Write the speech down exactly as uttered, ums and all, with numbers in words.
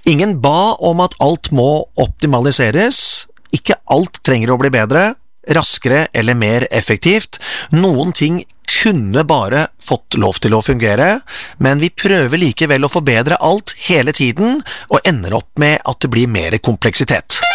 Ingen ba om at alt må optimaliseres, ikke alt trenger å bli bedre, raskere eller mer effektivt. Noen ting kunne bare fått lov til å fungere, men vi prøver likevel å forbedre alt hele tiden, og ender opp med at det blir mer kompleksitet.